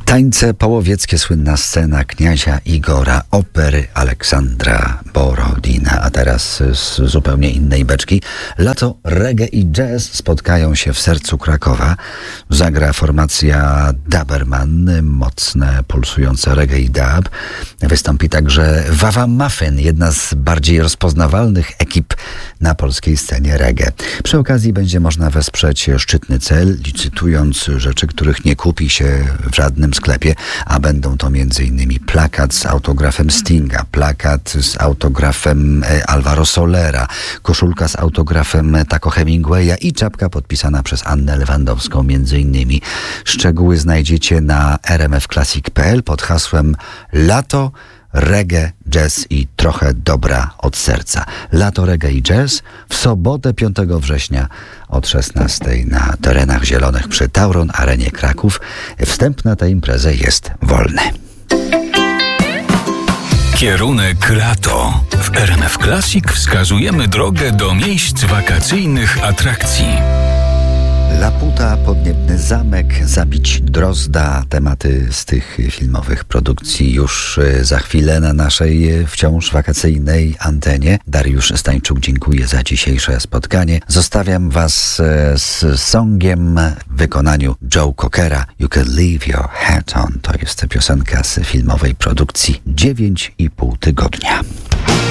Tańce połowieckie, słynna scena Kniazia Igora, opery Aleksandra Borodina, a teraz z zupełnie innej beczki. Lato, reggae i jazz spotkają się w sercu Krakowa. Zagra formacja Dubberman, mocne, pulsujące reggae i dub. Wystąpi także Wawa Muffin, jedna z bardziej rozpoznawalnych ekip na polskiej scenie reggae. Przy okazji będzie można wesprzeć szczytny cel, licytując rzeczy, których nie kupi się w żadnym sklepie, a będą to m.in. plakat z autografem Stinga, plakat z autografem Alvaro Solera, koszulka z autografem Taco Hemingwaya i czapka podpisana przez Annę Lewandowską m.in. Szczegóły znajdziecie na rmfclassic.pl pod hasłem Lato, reggae, jazz i trochę dobra od serca. Lato, reggae i jazz w sobotę 5 września od 16 na terenach zielonych przy Tauron Arenie Kraków. Wstęp na tę imprezę jest wolny. Kierunek lato. W RMF Classic wskazujemy drogę do miejsc wakacyjnych atrakcji. Laputa, Podniebny Zamek, Zabić Drozda. Tematy z tych filmowych produkcji już za chwilę na naszej wciąż wakacyjnej antenie. Dariusz Stańczuk, dziękuję za dzisiejsze spotkanie. Zostawiam was z songiem w wykonaniu Joe Cockera. You Can Leave Your Hat On. To jest piosenka z filmowej produkcji 9,5 tygodnia.